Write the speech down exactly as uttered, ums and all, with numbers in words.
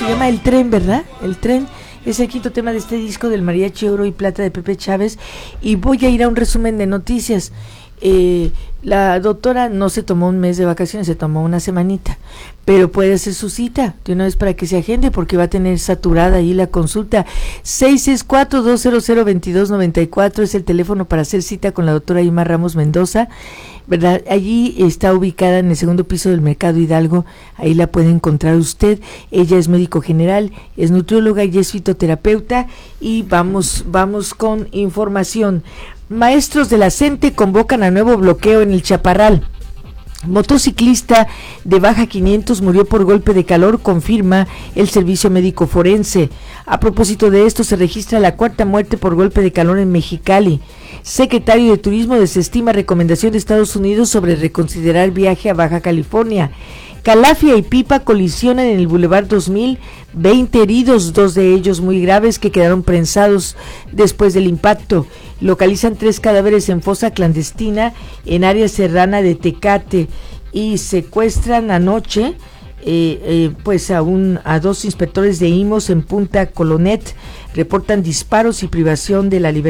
se llama El Tren, ¿verdad? El Tren es el quinto tema de este disco del Mariachi Oro y Plata de Pepe Chávez. Y voy a ir a un resumen de noticias. Eh, la doctora no se tomó un mes de vacaciones, se tomó una semanita, pero puede hacer su cita de una vez para que se agende, porque va a tener saturada ahí la consulta. Seis seis cuatro, dos cero cero, dos dos nueve cuatro es el teléfono para hacer cita con la doctora Ima Ramos Mendoza, ¿verdad? Allí está ubicada en el segundo piso del Mercado Hidalgo, ahí la puede encontrar usted. Ella es médico general, es nutrióloga y es fitoterapeuta. Y vamos, vamos con información. Maestros de la CENTE convocan a nuevo bloqueo en el Chaparral. Motociclista de baja quinientos murió por golpe de calor, confirma el Servicio Médico Forense. A propósito de esto, se registra la cuarta muerte por golpe de calor en Mexicali. Secretario de Turismo desestima recomendación de Estados Unidos sobre reconsiderar viaje a Baja California. Calafia y Pipa colisionan en el Boulevard dos mil, veinte heridos, dos de ellos muy graves que quedaron prensados después del impacto. Localizan tres cadáveres en fosa clandestina en área serrana de Tecate y secuestran anoche eh, eh, pues a, un, a dos inspectores de I M O S en Punta Colonet. Reportan disparos y privación de la libertad.